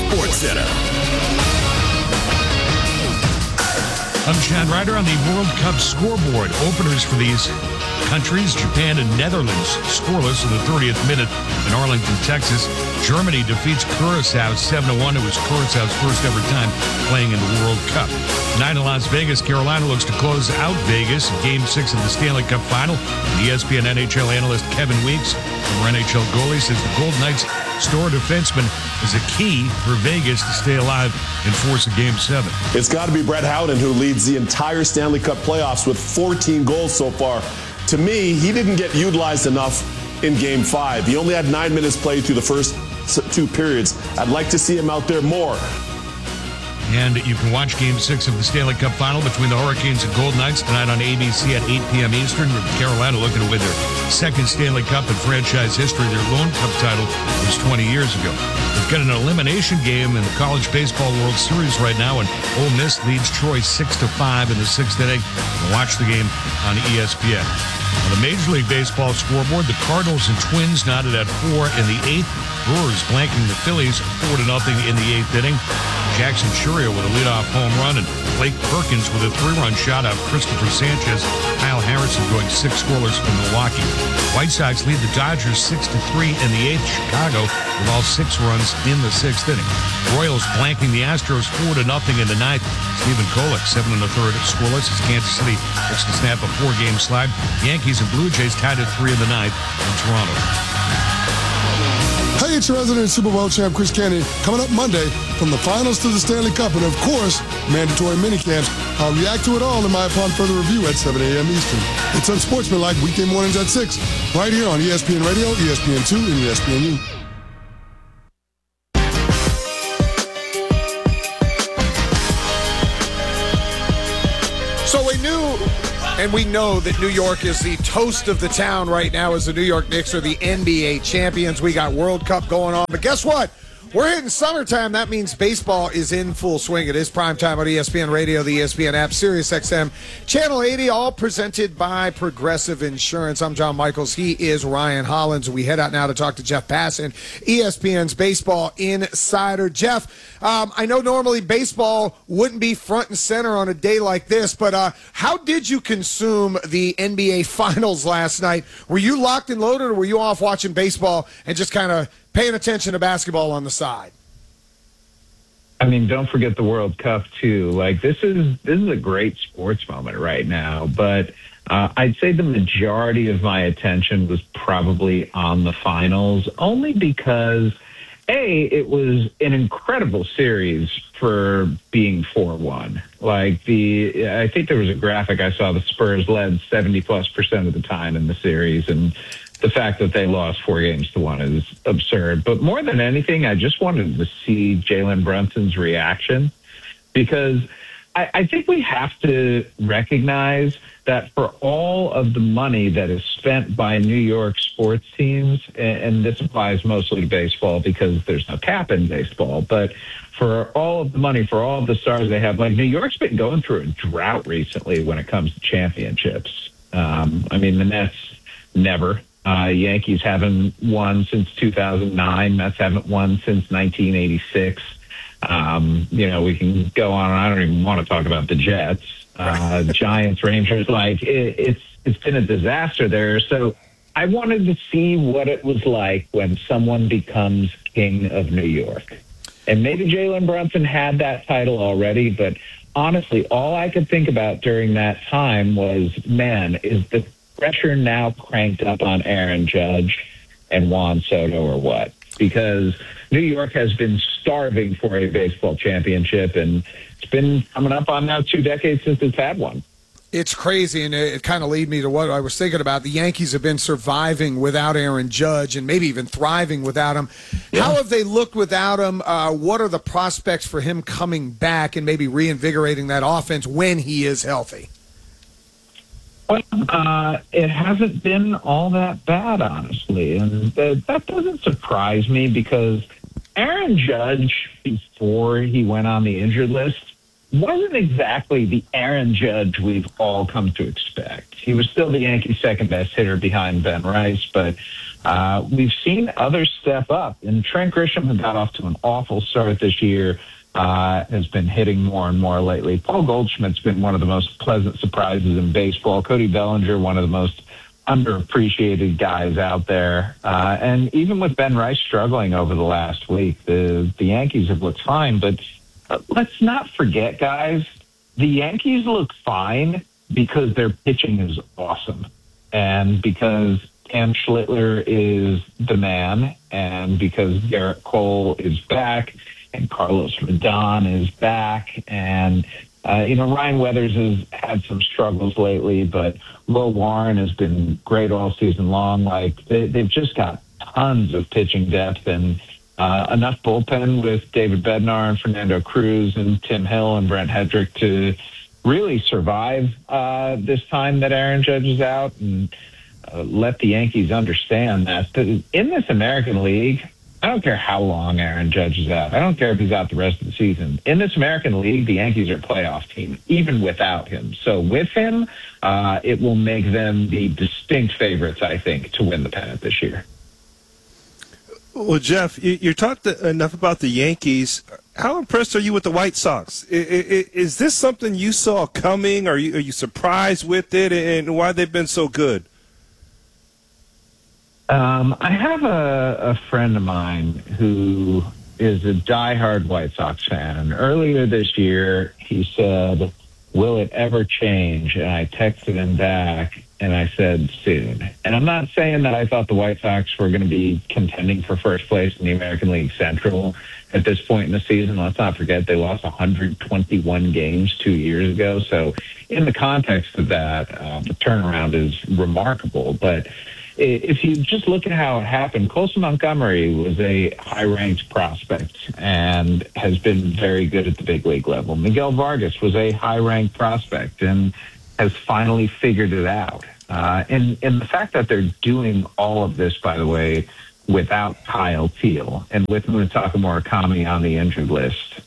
Sports Center. I'm Chad Ryder on the World Cup scoreboard. Openers for these countries, Japan and Netherlands, scoreless in the 30th minute in Arlington, Texas. Germany defeats Curaçao 7-1. It was Curaçao's first ever time playing in the World Cup. Tonight in Las Vegas, Carolina looks to close out Vegas in Game 6 of the Stanley Cup Final. And ESPN NHL analyst Kevin Weeks, former NHL goalie, says the Golden Knights' star defenseman is a key for Vegas to stay alive and force a Game 7. It's got to be Brett Howden, who leads the entire Stanley Cup playoffs with 14 goals so far. To me, he didn't get utilized enough in Game 5. He only had 9 minutes played through the first 2 periods. I'd like to see him out there more. And you can watch Game 6 of the Stanley Cup Final between the Hurricanes and Golden Knights tonight on ABC at 8 p.m. Eastern, with Carolina looking to win their second Stanley Cup in franchise history. Their lone Cup title was 20 years ago. We've got an elimination game in the College Baseball World Series right now, and Ole Miss leads Troy 6-5 in the 6th inning. We'll watch the game on ESPN. On the Major League Baseball scoreboard, the Cardinals and Twins knotted at 4 in the 8th. Brewers blanking the Phillies 4-0 in the 8th inning. Jackson Churio with a leadoff home run, and Blake Perkins with a 3-run shot out Christopher Sanchez. Kyle Harrison going 6 scoreless from Milwaukee. White Sox lead the Dodgers 6-3 in the 8th. Chicago with all 6 runs in the 6th inning. Royals blanking the Astros 4-0 in the 9th. Stephen Kolek 7 1/3 scoreless as Kansas City looks to snap a 4-game slide. Yankees and Blue Jays tied at 3 in the 9th in Toronto. Hey, it's your resident Super Bowl champ, Chris Canty, coming up Monday from the finals to the Stanley Cup and, of course, mandatory minicamps. I'll react to it all in my Upon Further review at 7 a.m. Eastern. It's Unsportsmanlike weekday mornings at 6, right here on ESPN Radio, ESPN2, and ESPNU. So we know that New York is the toast of the town right now as the New York Knicks are the NBA champions. We got World Cup going on. But guess what? We're hitting summertime. That means baseball is in full swing. It is prime time on ESPN Radio, the ESPN app, Sirius XM, Channel 80, all presented by Progressive Insurance. I'm John Michaels. He is Ryan Hollins. We head out now to talk to Jeff Passan, ESPN's baseball insider. Jeff, I know normally baseball wouldn't be front and center on a day like this, but how did you consume the NBA Finals last night? Were you locked and loaded, or were you off watching baseball and just kind of paying attention to basketball on the side? I mean, don't forget the World Cup too. Like this is a great sports moment right now, but I'd say the majority of my attention was probably on the finals, only because it was an incredible series for being 4-1. Like I think there was a graphic I saw, the Spurs led 70+% of the time in the series, and the fact that they lost 4-1 is absurd. But more than anything, I just wanted to see Jalen Brunson's reaction, because I think we have to recognize that for all of the money that is spent by New York sports teams, and this applies mostly to baseball because there's no cap in baseball, but for all of the money, for all of the stars they have, like New York's been going through a drought recently when it comes to championships. I mean, the Mets never. Yankees haven't won since 2009. Mets haven't won since 1986. We can go on. I don't even want to talk about the Jets, Giants, Rangers. Like it's been a disaster there. So I wanted to see what it was like when someone becomes king of New York. And maybe Jalen Brunson had that title already, but honestly, all I could think about during that time was, man, is the pressure now cranked up on Aaron Judge and Juan Soto or what? Because New York has been starving for a baseball championship, and it's been coming up on now 2 decades since it's had one. It's crazy, and it kind of lead me to what I was thinking about. The Yankees have been surviving without Aaron Judge and maybe even thriving without him. Yeah. How have they looked without him? What are the prospects for him coming back and maybe reinvigorating that offense when he is healthy? Well, it hasn't been all that bad, honestly, and that doesn't surprise me, because Aaron Judge, before he went on the injured list, wasn't exactly the Aaron Judge we've all come to expect. He was still the Yankees' second-best hitter behind Ben Rice, but we've seen others step up. And Trent Grisham, who got off to an awful start this year, has been hitting more and more lately. Paul Goldschmidt's been one of the most pleasant surprises in baseball. Cody Bellinger, one of the most underappreciated guys out there. And even with Ben Rice struggling over the last week, the Yankees have looked fine. But let's not forget, guys, the Yankees look fine because their pitching is awesome. And because Cam Schlittler is the man, and because Garrett Cole is back, and Carlos Rodon is back, and Ryan Weathers has had some struggles lately, but Will Warren has been great all season long. Like they've just got tons of pitching depth and enough bullpen with David Bednar and Fernando Cruz and Tim Hill and Brent Hedrick to really survive this time that Aaron Judge is out, and let the Yankees understand that in this American League, I don't care how long Aaron Judge is out. I don't care if he's out the rest of the season. In this American League, the Yankees are a playoff team, even without him. So with him, it will make them the distinct favorites, I think, to win the pennant this year. Well, Jeff, you talked enough about the Yankees. How impressed are you with the White Sox? Is this something you saw coming? Are you surprised with it, and why they've been so good? I have a friend of mine who is a diehard White Sox fan. And earlier this year, he said, "Will it ever change?" And I texted him back, and I said, "Soon." And I'm not saying that I thought the White Sox were going to be contending for first place in the American League Central at this point in the season. Let's not forget they lost 121 games 2 years ago. So in the context of that, the turnaround is remarkable. But if you just look at how it happened, Colson Montgomery was a high-ranked prospect and has been very good at the big league level. Miguel Vargas was a high-ranked prospect and has finally figured it out. And the fact that they're doing all of this, by the way, without Kyle Teal and with Munetaka Murakami on the injured list,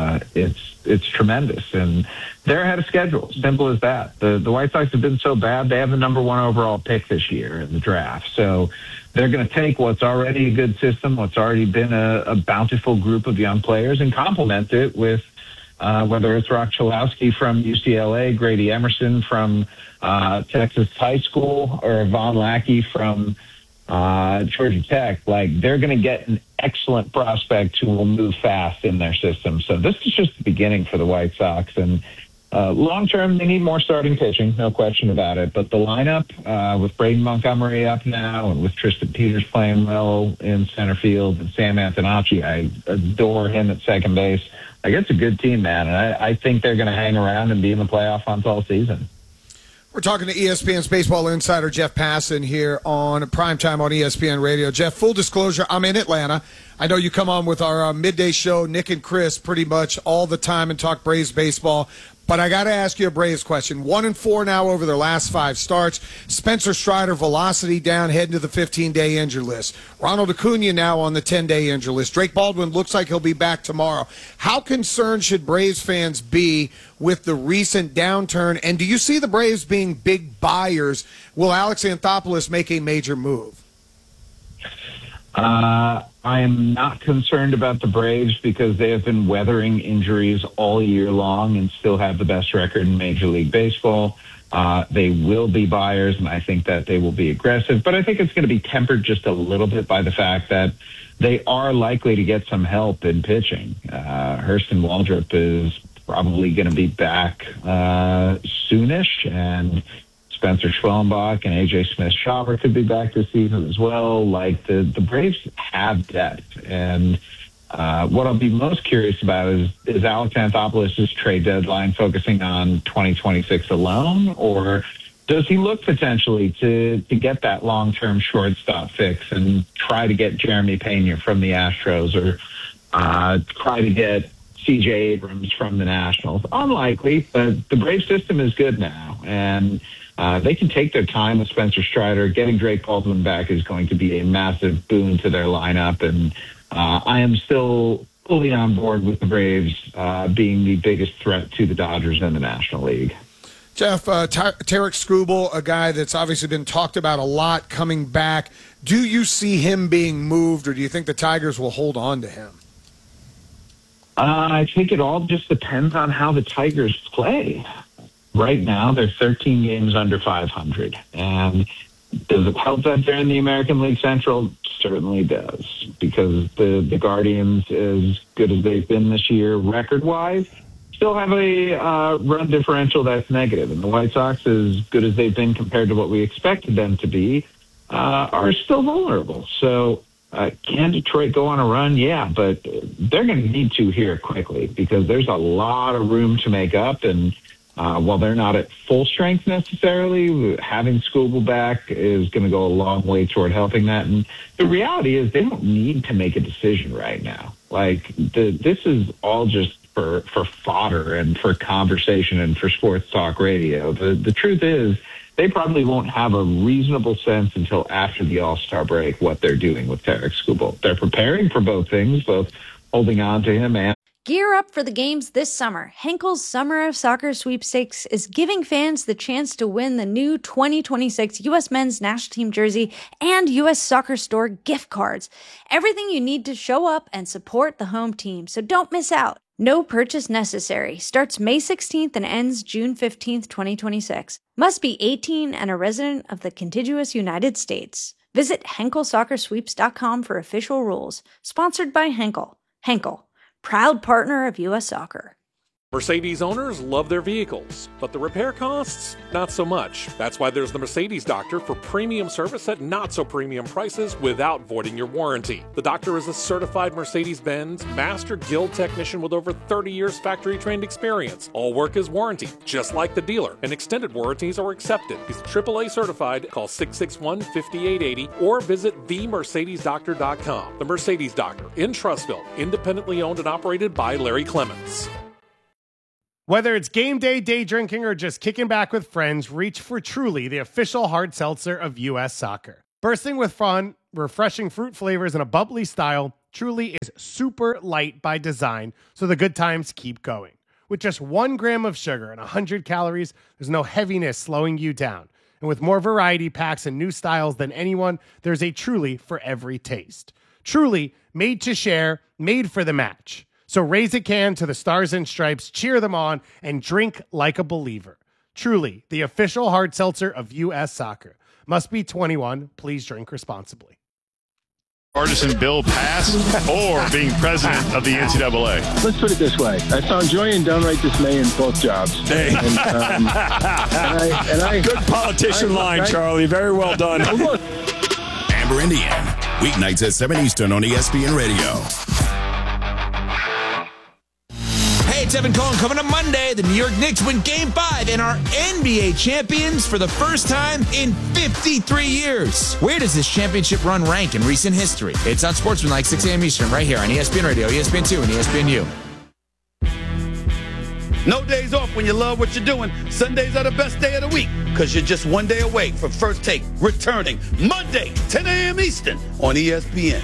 it's tremendous. And they're ahead of schedule. Simple as that. The White Sox have been so bad, they have the number one overall pick this year in the draft. So they're going to take what's already a good system, what's already been a bountiful group of young players, and complement it with whether it's Rock Chalowski from UCLA, Grady Emerson from Texas High School, or Von Lackey from Georgia Tech. Like, they're going to get an excellent prospect who will move fast in their system. So this is just the beginning for the White Sox. And long term, they need more starting pitching, no question about it. But the lineup, with Braden Montgomery up now and with Tristan Peters playing well in center field and Sam Antonacci, I adore him at second base. Like, it's a good team, man. And I think they're going to hang around and be in the playoff hunts all season. We're talking to ESPN's baseball insider Jeff Passan here on Primetime on ESPN Radio. Jeff, full disclosure, I'm in Atlanta. I know you come on with our midday show, Nick and Chris, pretty much all the time and talk Braves baseball. But I got to ask you a Braves question. 1-4 now over their last 5 starts. Spencer Strider, velocity down, heading to the 15-day injury list. Ronald Acuna now on the 10-day injury list. Drake Baldwin looks like he'll be back tomorrow. How concerned should Braves fans be with the recent downturn? And do you see the Braves being big buyers? Will Alex Anthopoulos make a major move? I am not concerned about the Braves because they have been weathering injuries all year long and still have the best record in Major League Baseball. They will be buyers, and I think that they will be aggressive. But I think it's going to be tempered just a little bit by the fact that they are likely to get some help in pitching. Hurston Waldrop is probably going to be back soonish, and Spencer Schwellenbach and A.J. Smith-Shawver could be back this season as well. Like, the Braves have depth. And what I'll be most curious about is Alex Anthopoulos' trade deadline focusing on 2026 alone, or does he look potentially to get that long-term shortstop fix and try to get Jeremy Pena from the Astros, or try to get C.J. Abrams from the Nationals? Unlikely, but the Braves system is good now, and they can take their time with Spencer Strider. Getting Drake Baldwin back is going to be a massive boon to their lineup, and I am still fully on board with the Braves being the biggest threat to the Dodgers in the National League. Jeff, Tarek Skubal, a guy that's obviously been talked about a lot, coming back. Do you see him being moved, or do you think the Tigers will hold on to him? I think it all just depends on how the Tigers play. Right now, they're 13 games under 500. And does it help that they're in the American League Central? Certainly does, because the Guardians, as good as they've been this year record-wise, still have a run differential that's negative. And the White Sox, as good as they've been compared to what we expected them to be, are still vulnerable. So can Detroit go on a run? Yeah, but they're going to need to here quickly, because there's a lot of room to make up. And while they're not at full strength necessarily, having Skubal back is going to go a long way toward helping that. And the reality is they don't need to make a decision right now. Like, this is all just for fodder and for conversation and for sports talk radio. The truth is, they probably won't have a reasonable sense until after the All-Star break what they're doing with Tarek Skubal. They're preparing for both things, both holding on to him and... Gear up for the games this summer. Henkel's Summer of Soccer Sweepstakes is giving fans the chance to win the new 2026 U.S. Men's National Team jersey and U.S. Soccer Store gift cards. Everything you need to show up and support the home team, so don't miss out. No purchase necessary. Starts May 16th and ends June 15th, 2026. Must be 18 and a resident of the contiguous United States. Visit HenkelSoccerSweeps.com for official rules. Sponsored by Henkel. Henkel, proud partner of U.S. Soccer. Mercedes owners love their vehicles, but the repair costs, not so much. That's why there's the Mercedes Doctor for premium service at not so premium prices without voiding your warranty. The Doctor is a certified Mercedes-Benz Master Guild technician with over 30 years factory trained experience. All work is warranty, just like the dealer, and extended warranties are accepted. He's AAA certified. Call 661-5880 or visit themercedesdoctor.com. The Mercedes Doctor in Trussville, independently owned and operated by Larry Clements. Whether it's game day, day drinking, or just kicking back with friends, reach for Truly, the official hard seltzer of U.S. Soccer. Bursting with fun, refreshing fruit flavors, and a bubbly style, Truly is super light by design, so the good times keep going. With just 1 gram of sugar and 100 calories, there's no heaviness slowing you down. And with more variety packs and new styles than anyone, there's a Truly for every taste. Truly, made to share, made for the match. So raise a can to the Stars and Stripes, cheer them on, and drink like a believer. Truly, the official hard seltzer of U.S. Soccer. Must be 21. Please drink responsibly. Partisan bill passed or being president of the NCAA? Let's put it this way. I found joy and downright dismay in both jobs. Hey. And I good politician line, right? Charlie. Very well done. Amber Indian, weeknights at 7 Eastern on ESPN Radio. Hey, it's Evan Cohen. Coming up Monday, the New York Knicks win Game 5 and are NBA champions for the first time in 53 years. Where does this championship run rank in recent history? It's on Sportsmanlike, 6 a.m. Eastern, right here on ESPN Radio, ESPN2, and ESPNU. No days off when you love what you're doing. Sundays are the best day of the week because you're just one day away from First Take, returning Monday, 10 a.m. Eastern on ESPN.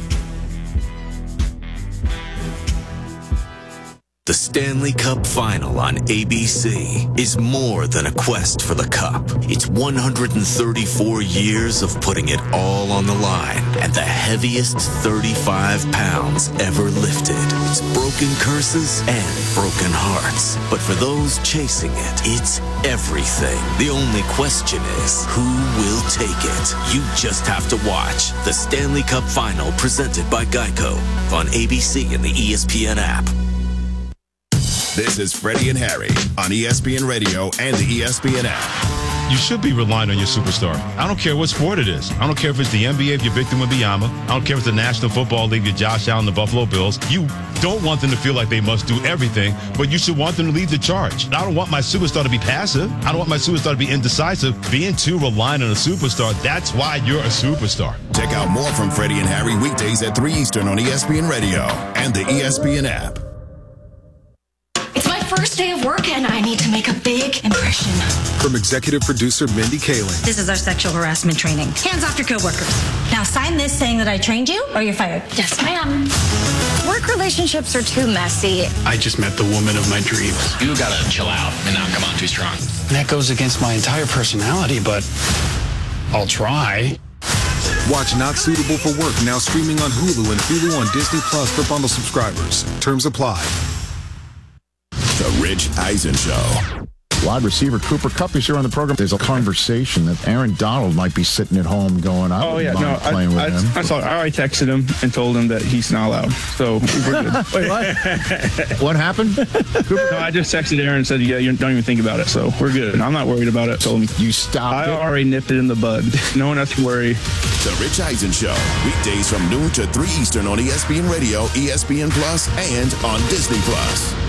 The Stanley Cup Final on ABC is more than a quest for the cup. It's 134 years of putting it all on the line and the heaviest 35 pounds ever lifted. It's broken curses and broken hearts. But for those chasing it, it's everything. The only question is, who will take it? You just have to watch the Stanley Cup Final presented by Geico on ABC and the ESPN app. This is Freddie and Harry on ESPN Radio and the ESPN app. You should be relying on your superstar. I don't care what sport it is. I don't care if it's the NBA, if you're Victor Wembanyama. I don't care if it's the National Football League, you're Josh Allen, the Buffalo Bills. You don't want them to feel like they must do everything, but you should want them to lead the charge. I don't want my superstar to be passive. I don't want my superstar to be indecisive. Being too reliant on a superstar, that's why you're a superstar. Check out more from Freddie and Harry weekdays at 3 Eastern on ESPN Radio and the ESPN app. First day of work and I need to make a big impression. From executive producer Mindy Kaling. This is our sexual harassment training. Hands off your coworkers. Now sign this saying that I trained you or you're fired. Yes, ma'am. Work Work relationships are too messy. I just met the woman of my dreams. You gotta chill out and not come on too strong. That goes against my entire personality, but I'll try. Watch Not Suitable for Work now streaming on Hulu and Hulu on Disney Plus for bundle subscribers. Terms apply. The Rich Eisen Show. Wide receiver Cooper Kupp is here on the program. There's a conversation that Aaron Donald might be sitting at home going, I playing with him. I already texted him and told him that he's not allowed. So we're good. Wait, what? What happened? No, I just texted Aaron and said, yeah, you don't even think about it. So we're good. I'm not worried about it. Told him. You stopped I already nipped it in the bud. No one has to worry. The Rich Eisen Show. Weekdays from noon to 3 Eastern on ESPN Radio, ESPN Plus, and on Disney Plus.